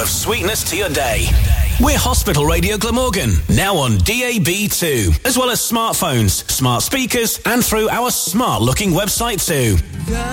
of sweetness to your day. We're Hospital Radio Glamorgan, now on DAB2, as well as smartphones, smart speakers, and through our smart-looking website too.